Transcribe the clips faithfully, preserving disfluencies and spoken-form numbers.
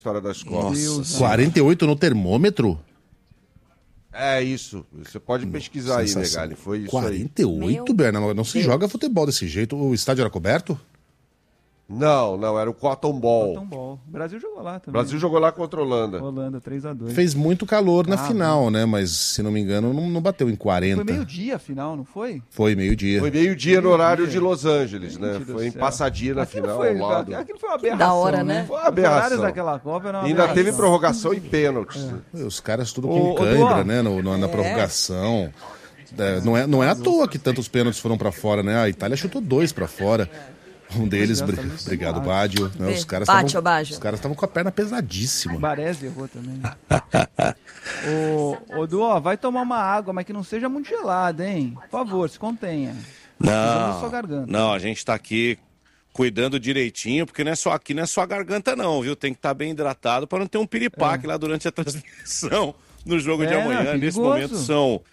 história da escola. Nossa, quarenta e oito no termômetro? É isso. Você pode pesquisar aí, Megali. Foi isso quarenta e oito, aí. Bernardo? Não se joga futebol desse jeito. O estádio era coberto? Não, não, era o Cotton Ball. Cotton Ball. O Brasil jogou lá também. O Brasil jogou lá contra a Holanda. Holanda, três a dois. Fez muito calor na ah, final, bom. né? Mas, se não me engano, não, não bateu em quarenta. Foi meio-dia a final, não foi? Foi meio-dia. Foi meio-dia meio no horário dia. de Los Angeles, né? Foi em Passadina, aquilo final, foi, ao lado. Aquilo foi uma aberração, da hora, né? Foi uma aberração. Os horários daquela Copa eram uma Ainda aberração. teve prorrogação e pênaltis. É. Os caras tudo Ô, com ô, cãibra, Duó. né? No, no, na É. prorrogação. É, não, é, não é à toa que tantos pênaltis foram pra fora, né? A Itália chutou dois pra fora. Um deles, br... obrigado, Bádio. Né? Os caras Bate, tavam, Bádio. os caras estavam com a perna pesadíssima. Baresi errou também. ô, ô Duó, vai tomar uma água, mas que não seja muito gelada, hein? Por favor, se contenha. Não, sua garganta. não, a gente tá aqui cuidando direitinho, porque não é só aqui, não é só a garganta não, viu? Tem que estar bem hidratado para não ter um piripaque é. lá durante a transmissão no jogo é, de amanhã. não, Nesse momento são...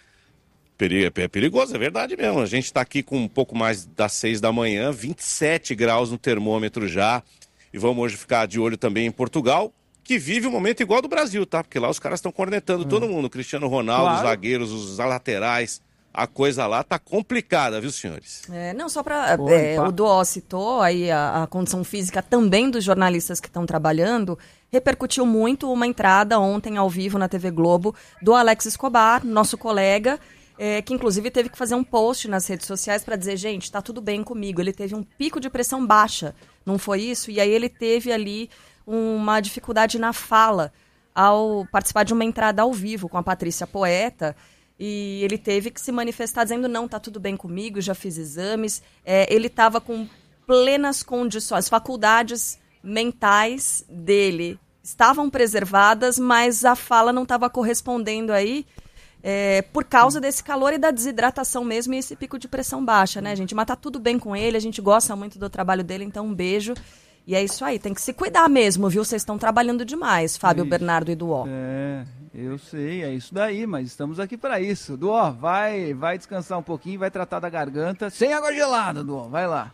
É perigoso, é verdade mesmo. A gente está aqui com um pouco mais das seis da manhã, vinte e sete graus no termômetro já. E vamos hoje ficar de olho também em Portugal, que vive um momento igual ao do Brasil, tá? Porque lá os caras estão cornetando é. todo mundo. Cristiano Ronaldo, claro. Os zagueiros, os laterais. A coisa lá tá complicada, viu, senhores? É, não, só para... É, o Duó citou aí a, a condição física também dos jornalistas que estão trabalhando. Repercutiu muito uma entrada ontem ao vivo na T V Globo do Alex Escobar, nosso colega... É, que inclusive teve que fazer um post nas redes sociais para dizer, gente, tá tudo bem comigo. Ele teve um pico de pressão baixa, não foi isso? E aí ele teve ali uma dificuldade na fala ao participar de uma entrada ao vivo com a Patrícia Poeta. E ele teve que se manifestar dizendo, não, tá tudo bem comigo, já fiz exames. É, ele estava com plenas condições, faculdades mentais dele estavam preservadas, mas a fala não estava correspondendo aí. É, por causa desse calor e da desidratação mesmo e esse pico de pressão baixa, né, gente? Mas tá tudo bem com ele, a gente gosta muito do trabalho dele, então um beijo. E é isso aí, tem que se cuidar mesmo, viu? Vocês estão trabalhando demais, Fábio, isso. Bernardo e Duó. É, eu sei, é isso daí, mas estamos aqui para isso. Duó, vai, vai descansar um pouquinho, vai tratar da garganta, sem água gelada, Duó, vai lá.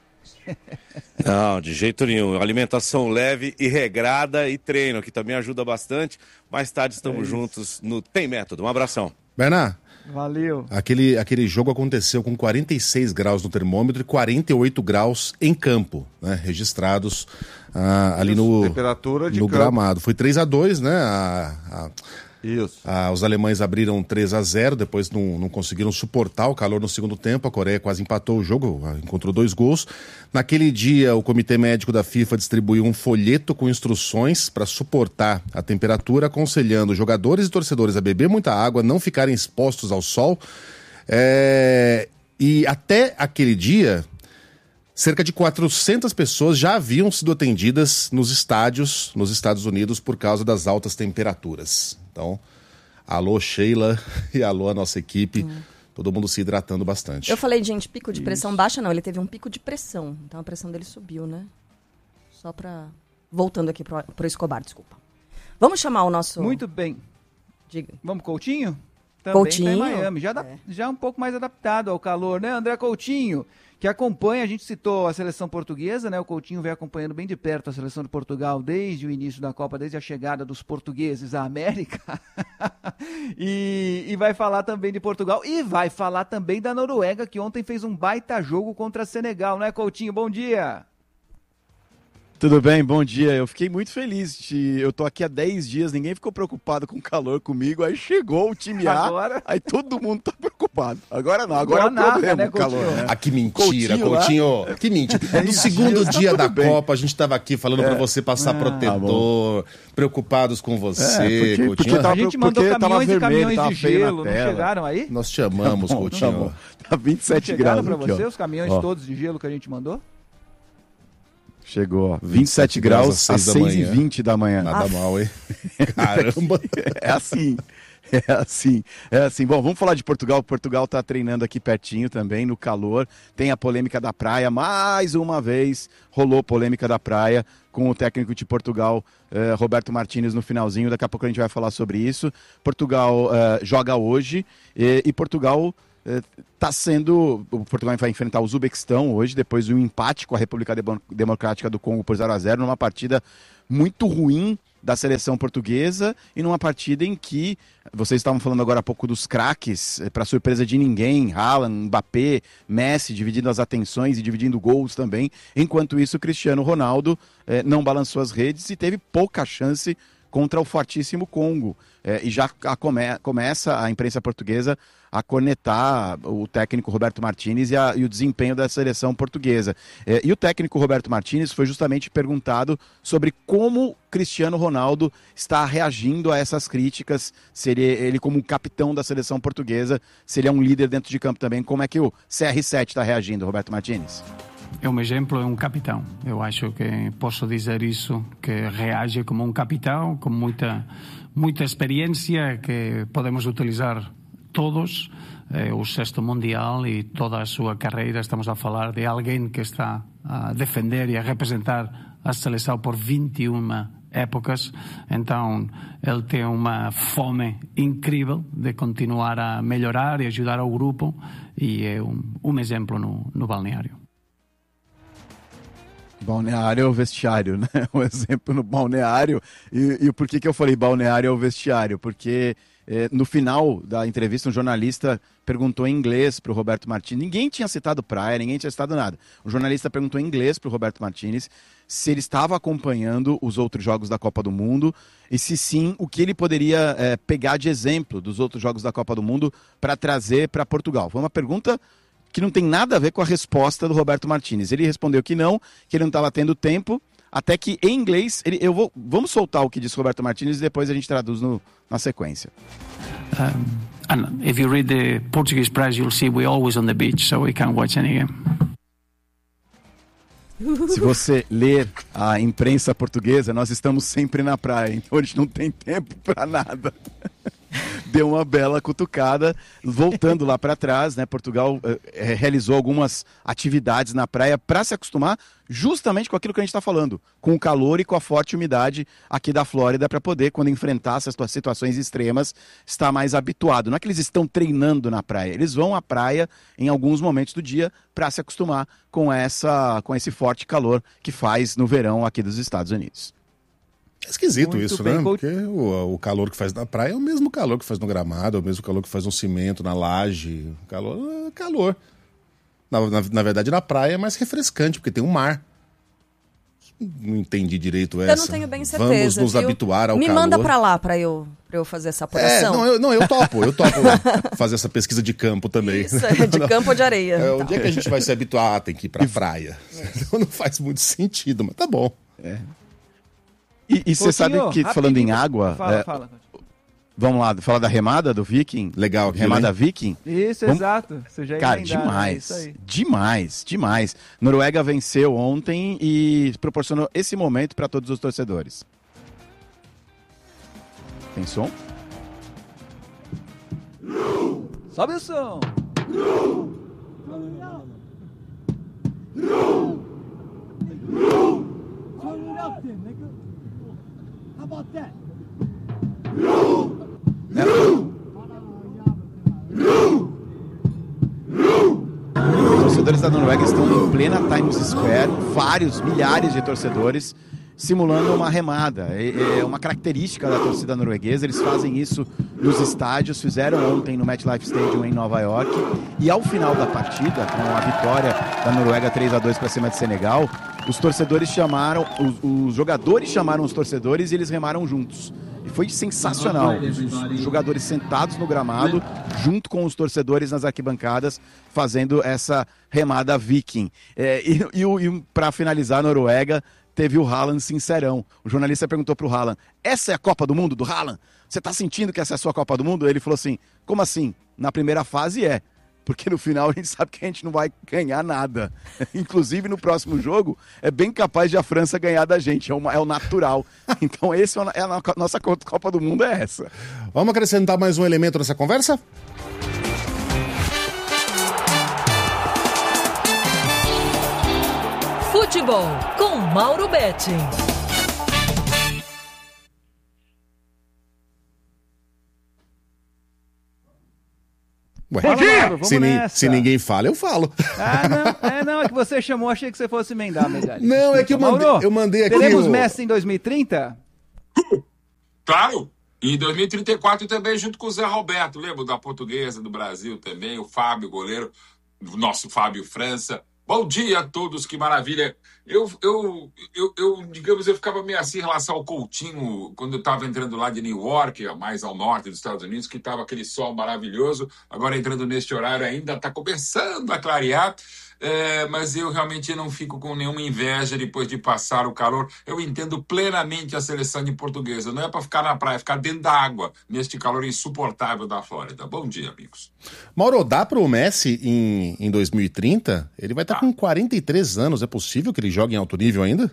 Não, de jeito nenhum. Alimentação leve e regrada e treino, que também ajuda bastante. Mais tarde estamos é juntos no Tem Método. Um abração. Bernard, valeu. Aquele, aquele jogo aconteceu com quarenta e seis graus no termômetro e quarenta e oito graus em campo, né, registrados ah, ali no, temperatura de no campo. gramado. Foi três a dois, né? A, a, Isso. A, os alemães abriram três a zero, depois não, não conseguiram suportar o calor no segundo tempo. A Coreia quase empatou o jogo, encontrou dois gols. Naquele dia, o Comitê Médico da FIFA distribuiu um folheto com instruções para suportar a temperatura, aconselhando jogadores e torcedores a beber muita água, não ficarem expostos ao sol. É... E até aquele dia, cerca de quatrocentas pessoas já haviam sido atendidas nos estádios, nos Estados Unidos, por causa das altas temperaturas. Então, alô Sheila e alô a nossa equipe, hum. todo mundo se hidratando bastante. Eu falei, gente, pico de pressão Isso. baixa, não, ele teve um pico de pressão, então a pressão dele subiu, né? Só pra... Voltando aqui pro, pro Escobar, desculpa. Vamos chamar o nosso... Muito bem. Diga. Vamos Coutinho? Também Coutinho. Tá em Miami, já, é. já um pouco mais adaptado ao calor, né? André Coutinho, que acompanha, a gente citou a seleção portuguesa, né? O Coutinho vem acompanhando bem de perto a seleção de Portugal desde o início da Copa, desde a chegada dos portugueses à América. e, e vai falar também de Portugal e vai falar também da Noruega, que ontem fez um baita jogo contra Senegal, né, Coutinho? Bom dia! Tudo bem, bom dia. Eu fiquei muito feliz. De... Eu tô aqui há dez dias, ninguém ficou preocupado com o calor comigo. Aí chegou o time A, agora... aí todo mundo tá preocupado. Agora não, agora, agora é o problema, né, o calor. Né? Ah, que mentira, Coutinho. Coutinho. Que mentira. No segundo dias, dia tá da bem. Copa, a gente tava aqui falando é. pra você passar ah, protetor, tá preocupados com você, é, porque, Coutinho. Porque tava, a gente mandou caminhões e caminhões de gelo, não tela. chegaram aí? Nós te amamos, tá bom, Coutinho. Tá, tá vinte e sete graus pra aqui, você ó. os caminhões ó. todos de gelo que a gente mandou? Chegou, ó. vinte e sete graus às seis e vinte da manhã. Nada ah. mal, hein? Caramba! É assim, é assim, é assim. Bom, vamos falar de Portugal. Portugal tá treinando aqui pertinho também, no calor. Tem a polêmica da praia, mais uma vez rolou polêmica da praia com o técnico de Portugal, eh, Roberto Martínez, no finalzinho. Daqui a pouco a gente vai falar sobre isso. Portugal eh, joga hoje e, e Portugal... Está sendo... O Portugal vai enfrentar o Uzbequistão hoje, depois de um empate com a República Democrática do Congo por zero a zero, numa partida muito ruim da seleção portuguesa e numa partida em que vocês estavam falando agora há pouco dos craques, para surpresa de ninguém, Haaland, Mbappé, Messi dividindo as atenções e dividindo gols também. Enquanto isso, o Cristiano Ronaldo eh, não balançou as redes e teve pouca chance contra o fortíssimo Congo. É, e já a come, começa a imprensa portuguesa a cornetar o técnico Roberto Martínez e, a, e o desempenho da seleção portuguesa. É, e o técnico Roberto Martínez foi justamente perguntado sobre como Cristiano Ronaldo está reagindo a essas críticas, se ele, ele como capitão da seleção portuguesa, se ele é um líder dentro de campo também, como é que o C R sete está reagindo, Roberto Martínez? É um exemplo, é um capitão. Eu acho que posso dizer isso, que reage como um capitão, com muita, muita experiência que podemos utilizar todos. É o sexto mundial e toda a sua carreira. Estamos a falar de alguém que está a defender e a representar a seleção por vinte e uma épocas. Então, ele tem uma fome incrível de continuar a melhorar e ajudar ao grupo e é um, um exemplo no, no balneário. Balneário é o vestiário, né? Um exemplo no balneário. E, e por que, que eu falei balneário é o vestiário? Porque eh, no final da entrevista, um jornalista perguntou em inglês para o Roberto Martínez. Ninguém tinha citado praia, ninguém tinha citado nada. O jornalista perguntou em inglês para o Roberto Martínez se ele estava acompanhando os outros jogos da Copa do Mundo e se sim, o que ele poderia eh, pegar de exemplo dos outros jogos da Copa do Mundo para trazer para Portugal. Foi uma pergunta que não tem nada a ver com a resposta do Roberto Martínez. Ele respondeu que não, que ele não estava tendo tempo, até que em inglês, ele, eu vou, vamos soltar o que disse o Roberto Martínez e depois a gente traduz no, na sequência. Um, and if you read the Portuguese press, you'll see we're always on the beach, so we can't watch any game. Se você ler a imprensa portuguesa, nós estamos sempre na praia, então a gente não tem tempo para nada. Deu uma bela cutucada, voltando lá para trás, né? Portugal eh, realizou algumas atividades na praia para se acostumar justamente com aquilo que a gente está falando, com o calor e com a forte umidade aqui da Flórida, para poder, quando enfrentar essas situações extremas, estar mais habituado. Não é que eles estão treinando na praia, eles vão à praia em alguns momentos do dia para se acostumar com, essa, com esse forte calor que faz no verão aqui dos Estados Unidos. É esquisito Muito isso, bem, né? Coach. Porque o, o calor que faz na praia é o mesmo calor que faz no gramado, é o mesmo calor que faz no cimento, na laje. O calor é calor. Na, na, na verdade, na praia é mais refrescante, porque tem um mar. Não entendi direito essa. Eu não tenho bem certeza. Vamos nos viu? habituar ao Me calor. Me manda pra lá pra eu, pra eu fazer essa apuração. É, não, eu, não, eu topo, eu topo fazer essa pesquisa de campo também. Isso, é de campo ou de areia. É, então. Onde é que a gente vai se habituar? Ah, tem que ir pra praia. Então não faz muito sentido, mas tá bom. É. E, e você sabe que, falando em água... Fala, é, fala. Vamos lá, falar da remada do Viking? Legal. Remada hein? Viking? Isso, Vamos... exato. Você já Cara, emendar, demais. né? Isso aí. Demais, demais. Noruega venceu ontem e proporcionou esse momento para todos os torcedores. Tem som? Sobe o som. Os torcedores da Noruega estão em plena Times Square, vários, milhares de torcedores simulando uma remada. É, é uma característica da torcida norueguesa, eles fazem isso nos estádios, fizeram ontem no MetLife Stadium em Nova York, e ao final da partida, com a vitória da Noruega três a dois para cima de Senegal, os torcedores chamaram, os, os jogadores chamaram os torcedores e eles remaram juntos. E foi sensacional. Os, os jogadores sentados no gramado, junto com os torcedores nas arquibancadas, fazendo essa remada viking. É, e e, e para finalizar, a Noruega teve o Haaland sincerão. O jornalista perguntou para o Haaland, essa é a Copa do Mundo do Haaland? Você está sentindo que essa é a sua Copa do Mundo? Ele falou assim, como assim? Na primeira fase é. Porque no final a gente sabe que a gente não vai ganhar nada. Inclusive no próximo jogo é bem capaz de a França ganhar da gente, é, uma, é o natural. Então esse é a nossa Copa do Mundo, é essa. Vamos acrescentar mais um elemento nessa conversa? Futebol com Mauro Betting. Ué, Fala, Mauro, vamos se, ni- nessa. se ninguém fala, eu falo. Ah, não. É, não, é que você chamou, achei que você fosse emendar a medalha. Não, é que eu mandei, Mauro, eu mandei aqui. teremos o- Messi em dois mil e trinta? Claro, em dois mil e trinta e quatro também, junto com o Zé Roberto, lembra da Portuguesa do Brasil também, o Fábio, goleiro, o nosso Fábio França. Bom dia a todos, que maravilha. Eu, eu, eu, eu, digamos, eu ficava meio assim em relação ao Coutinho, quando eu estava entrando lá de New York, mais ao norte dos Estados Unidos, que estava aquele sol maravilhoso. Agora, entrando neste horário, ainda está começando a clarear. É, mas eu realmente não fico com nenhuma inveja depois de passar o calor. Eu entendo plenamente a seleção de Portuguesa. Não é para ficar na praia, é ficar dentro da água, neste calor insuportável da Flórida. Bom dia, amigos. Mauro, dá para o Messi em, em dois mil e trinta? Ele vai estar tá com quarenta e três anos. É possível que ele jogue em alto nível ainda?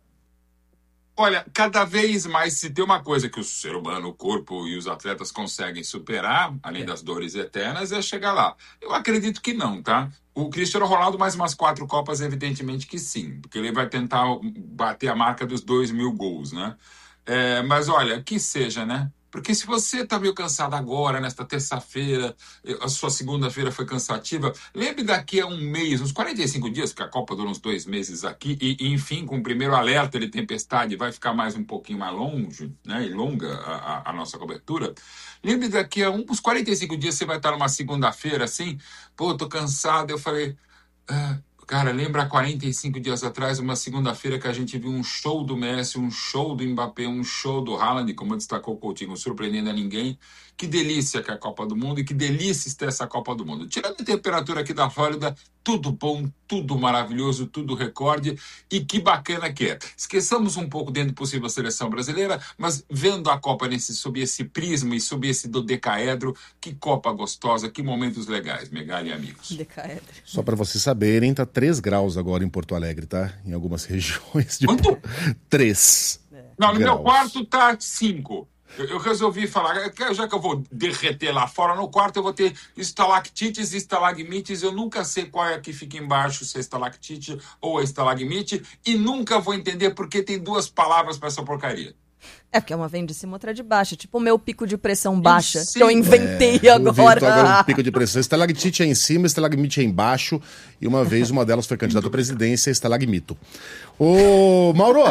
Olha, cada vez mais, se tem uma coisa que o ser humano, o corpo e os atletas conseguem superar, além das dores eternas, é chegar lá. Eu acredito que não, tá? O Cristiano Ronaldo, mais umas quatro Copas, evidentemente que sim, porque ele vai tentar bater a marca dos dois mil gols, né? É, mas olha, que seja, né? Porque se você está meio cansado agora, nesta terça-feira, a sua segunda-feira foi cansativa, lembre daqui a um mês, uns quarenta e cinco dias, que a Copa dura uns dois meses aqui, e, e enfim, com o primeiro alerta de tempestade, vai ficar mais um pouquinho mais longe, né, e longa a, a, a nossa cobertura. Lembre daqui a uns quarenta e cinco dias, você vai estar numa segunda-feira, assim, pô, tô cansado, eu falei... Ah, cara, lembra quarenta e cinco dias atrás, uma segunda-feira que a gente viu um show do Messi, um show do Mbappé, um show do Haaland, como destacou o Coutinho, surpreendendo a ninguém. Que delícia que é a Copa do Mundo e que delícia está essa Copa do Mundo. Tirando a temperatura aqui da Flórida, tudo bom, tudo maravilhoso, tudo recorde e que bacana que é. Esqueçamos um pouco dentro do possível seleção brasileira, mas vendo a Copa nesse, sob esse prisma e sob esse dodecaedro, que Copa gostosa, que momentos legais, Megali e amigos. Decaedro. Só para vocês saberem, tá três graus agora em Porto Alegre, tá? Em algumas regiões de... Quanto? três. É. Não, no graus. meu quarto tá cinco. Eu, eu resolvi falar, já que eu vou derreter lá fora, no quarto eu vou ter estalactites e estalagmites, eu nunca sei qual é a que fica embaixo, se é estalactite ou a estalagmite, e nunca vou entender porque tem duas palavras para essa porcaria. É porque uma vem de cima, outra de baixo. Tipo o meu pico de pressão baixa, Sim. que eu inventei é, agora. agora o pico de pressão. Estalactite é em cima, estalagmite é embaixo. E uma vez uma delas foi candidata à presidência, estalagmito. Ô, Mauro!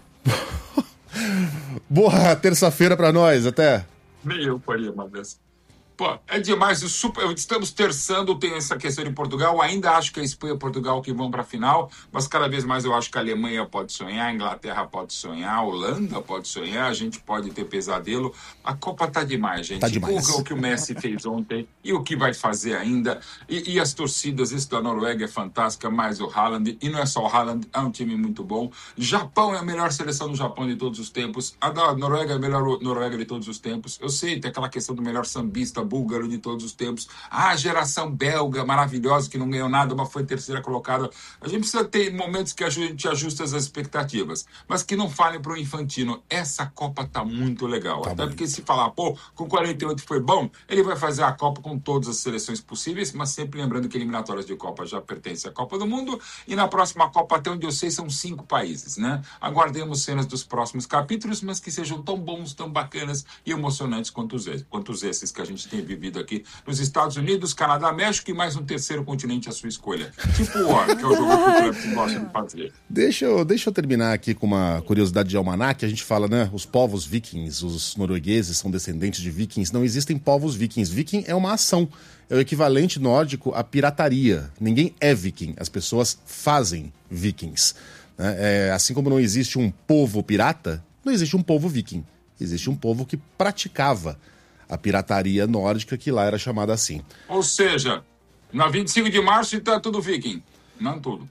Boa terça-feira pra nós, até. Nem eu faria uma dessa. Pô, é demais. O super... Estamos terçando, tem essa questão de Portugal. Ainda acho que a Espanha e Portugal que vão para a final, mas cada vez mais eu acho que a Alemanha pode sonhar, a Inglaterra pode sonhar, a Holanda pode sonhar, a gente pode ter pesadelo. A Copa tá demais, gente. Tá demais. O, o que o Messi fez ontem e o que vai fazer ainda. E, e as torcidas, isso da Noruega é fantástica, mais o Haaland. E não é só o Haaland, é um time muito bom. Japão é a melhor seleção do Japão de todos os tempos. A da Noruega é a melhor Noruega de todos os tempos. Eu sei, tem aquela questão do melhor sambista búlgaro de todos os tempos. Ah, a geração belga maravilhosa que não ganhou nada, mas foi terceira colocada. A gente precisa ter momentos que a gente ajusta as expectativas, mas que não falem para o Infantino. Essa Copa tá muito legal. Tá Até bem. Porque se falar, pô, com quarenta e oito foi bom, ele vai fazer a Copa com todas as seleções possíveis, mas sempre lembrando que eliminatórias de Copa já pertencem à Copa do Mundo e na próxima Copa, até onde eu sei, são cinco países, né? Aguardemos cenas dos próximos capítulos, mas que sejam tão bons, tão bacanas e emocionantes quanto os, quanto esses que a gente tem vivido aqui nos Estados Unidos, Canadá, México e mais um terceiro continente à sua escolha. Tipo o War, que é o jogo que o Clepton gosta de fazer. Deixa eu, deixa eu terminar aqui com uma curiosidade de almanac. A gente fala, né, os povos vikings, os noruegueses são descendentes de vikings. Não existem povos vikings. Viking é uma ação. É o equivalente nórdico à pirataria. Ninguém é viking. As pessoas fazem vikings. É, assim como não existe um povo pirata, não existe um povo viking. Existe um povo que praticava a pirataria nórdica, que lá era chamada assim. Ou seja, na vinte e cinco de março está tudo viking. Não tudo.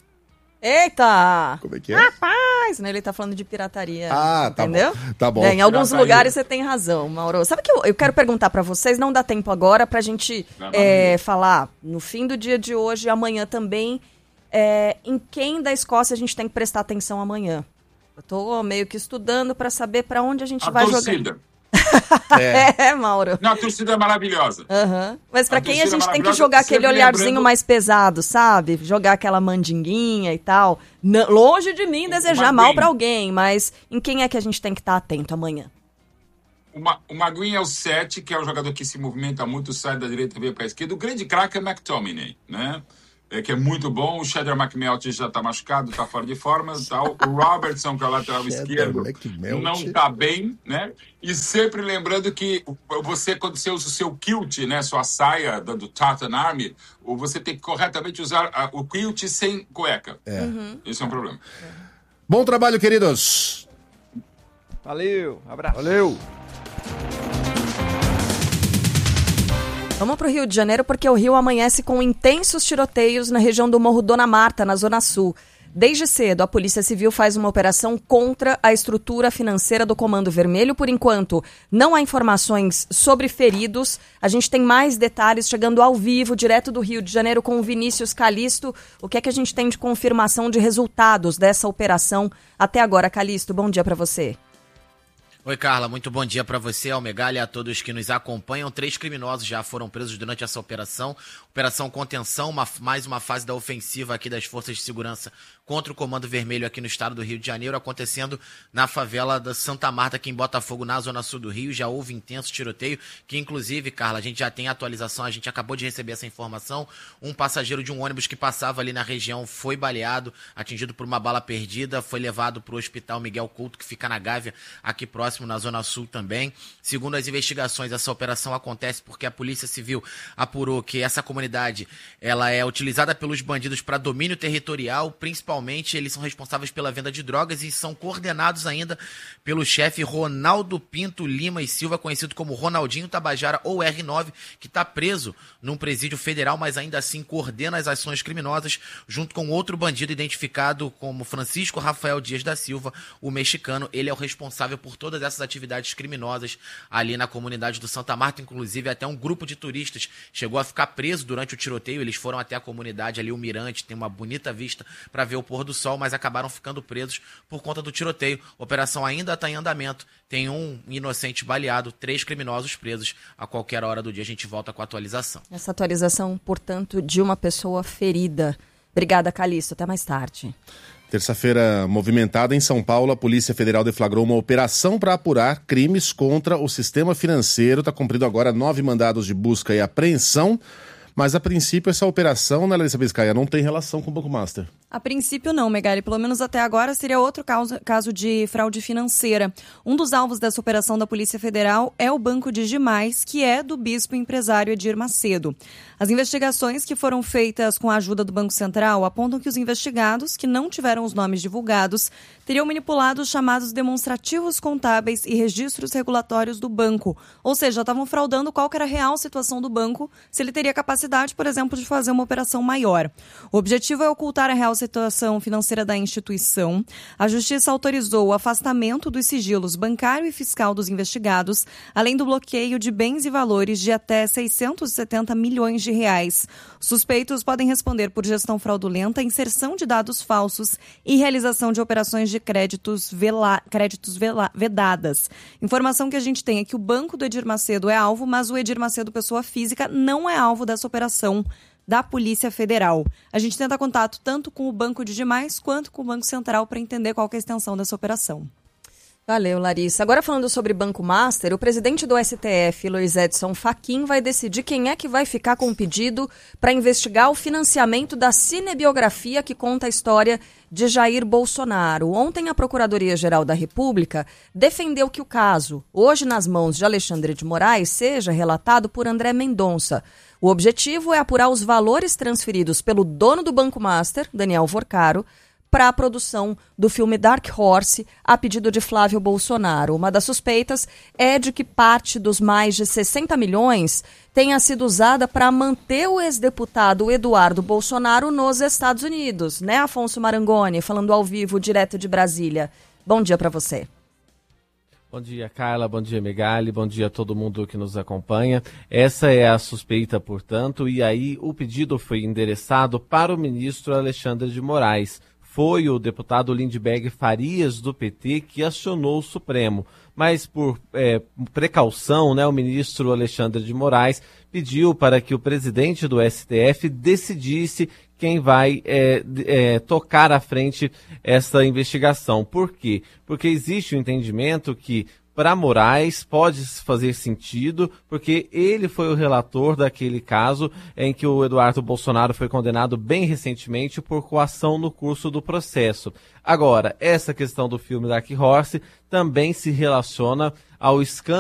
Eita! Como é que é? Rapaz, né? Ele tá falando de pirataria. Ah, tá entendeu? bom. Tá bom. É, em alguns Pirataria. lugares você tem razão, Mauro. Sabe o que eu, eu quero perguntar pra vocês? Não dá tempo agora pra gente é, falar no fim do dia de hoje e amanhã também. É, em quem da Escócia a gente tem que prestar atenção amanhã? Eu tô meio que estudando pra saber pra onde a gente A vai torcida. jogar. É. é, Mauro. Não, a torcida é maravilhosa. Uhum. Mas pra A quem a torcida gente tem que maravilhosa, jogar aquele sempre olharzinho lembrando- mais pesado, sabe? Jogar aquela mandinguinha e tal. N- longe de mim desejar Uma mal Green. pra alguém, mas em quem é que a gente tem que estar atento amanhã? O, Ma- o Maguinho é o sete, que é o jogador que se movimenta muito, sai da direita e vem para a esquerda. O grande craque é McTominay, né? é, que é muito bom. O Cheddar McMelt já está machucado, está fora de forma. Tá? O Robertson, que é o lateral esquerdo, não está bem, né? E sempre lembrando que você, quando você usa o seu kilt, né, sua saia do Tartan Army, você tem que corretamente usar a, o kilt sem cueca. É. Uhum. Isso é um problema. Bom trabalho, queridos. Valeu, abraço. Valeu. Vamos para o Rio de Janeiro porque o Rio amanhece com intensos tiroteios na região do Morro Dona Marta, na Zona Sul. Desde cedo, a Polícia Civil faz uma operação contra a estrutura financeira do Comando Vermelho. Por enquanto, não há informações sobre feridos. A gente tem mais detalhes chegando ao vivo, direto do Rio de Janeiro, com o Vinícius Calisto. O que é que a gente tem de confirmação de resultados dessa operação até agora? Calisto, bom dia para você. Oi, Carla, muito bom dia para você, ao Megali e a todos que nos acompanham. Três criminosos já foram presos durante essa operação. Operação Contenção, uma, mais uma fase da ofensiva aqui das Forças de Segurança contra o Comando Vermelho aqui no estado do Rio de Janeiro, acontecendo na favela da Santa Marta, aqui em Botafogo, na zona sul do Rio. Já houve intenso tiroteio, que inclusive, Carla, a gente já tem atualização, a gente acabou de receber essa informação. Um passageiro de um ônibus que passava ali na região foi baleado, atingido por uma bala perdida, foi levado para o Hospital Miguel Couto, que fica na Gávea, aqui próximo, na zona sul também. Segundo as investigações, essa operação acontece porque a Polícia Civil apurou que essa comunidade ela é utilizada pelos bandidos para domínio territorial, principalmente eles são responsáveis pela venda de drogas e são coordenados ainda pelo chefe Ronaldo Pinto Lima e Silva, conhecido como Ronaldinho Tabajara ou R nove, que está preso num presídio federal, mas ainda assim coordena as ações criminosas junto com outro bandido identificado como Francisco Rafael Dias da Silva, o mexicano. Ele é o responsável por todas essas atividades criminosas ali na comunidade do Santa Marta. Inclusive até um grupo de turistas chegou a ficar preso durante o tiroteio. Eles foram até a comunidade ali, o Mirante, tem uma bonita vista para ver o pôr do sol, mas acabaram ficando presos por conta do tiroteio. A operação ainda está em andamento, tem um inocente baleado, três criminosos presos. A qualquer hora do dia a gente volta com a atualização. Essa atualização, portanto, de uma pessoa ferida. Obrigada, Calisto. Até mais tarde. Terça-feira movimentada em São Paulo, a Polícia Federal deflagrou uma operação para apurar crimes contra o sistema financeiro. Está cumprindo agora nove mandados de busca e apreensão. Mas, a princípio, essa operação, né, Larissa Biscaia, não tem relação com o Banco Master. A princípio não, Megali. Pelo menos até agora seria outro caso, caso de fraude financeira. Um dos alvos dessa operação da Polícia Federal é o Banco Digimais, que é do bispo empresário Edir Macedo. As investigações que foram feitas com a ajuda do Banco Central apontam que os investigados, que não tiveram os nomes divulgados, teriam manipulado os chamados demonstrativos contábeis e registros regulatórios do banco. Ou seja, estavam fraudando qual que era a real situação do banco, se ele teria capacidade, por exemplo, de fazer uma operação maior. O objetivo é ocultar a real situação financeira da instituição. A Justiça autorizou o afastamento dos sigilos bancário e fiscal dos investigados, além do bloqueio de bens e valores de até seiscentos e setenta milhões de reais. Suspeitos podem responder por gestão fraudulenta, inserção de dados falsos e realização de operações de créditos, vela... créditos vela... vedadas. Informação que a gente tem é que o banco do Edir Macedo é alvo, mas o Edir Macedo, pessoa física, não é alvo dessa operação da Polícia Federal. A gente tenta contato tanto com o Banco Digimais quanto com o Banco Central para entender qual que é a extensão dessa operação. Valeu, Larissa. Agora falando sobre Banco Master, o presidente do S T F, Luiz Edson Fachin, vai decidir quem é que vai ficar com o pedido para investigar o financiamento da cinebiografia que conta a história de Jair Bolsonaro. Ontem, a Procuradoria-Geral da República defendeu que o caso, hoje nas mãos de Alexandre de Moraes, seja relatado por André Mendonça. O objetivo é apurar os valores transferidos pelo dono do Banco Master, Daniel Vorcaro, para a produção do filme Dark Horse, a pedido de Flávio Bolsonaro. Uma das suspeitas é de que parte dos mais de sessenta milhões tenha sido usada para manter o ex-deputado Eduardo Bolsonaro nos Estados Unidos. Né, Afonso Marangoni, falando ao vivo, direto de Brasília. Bom dia para você. Bom dia, Carla. Bom dia, Megali. Bom dia a todo mundo que nos acompanha. Essa é a suspeita, portanto, e aí o pedido foi endereçado para o ministro Alexandre de Moraes. Foi o deputado Lindbergh Farias, do P T, que acionou o Supremo. Mas, por é, precaução, né, o ministro Alexandre de Moraes pediu para que o presidente do S T F decidisse quem vai é, é, tocar à frente essa investigação. Por quê? Porque existe o entendimento que, para Moraes pode fazer sentido, porque ele foi o relator daquele caso em que o Eduardo Bolsonaro foi condenado bem recentemente por coação no curso do processo. Agora, essa questão do filme Dark Horse também se relaciona ao escândalo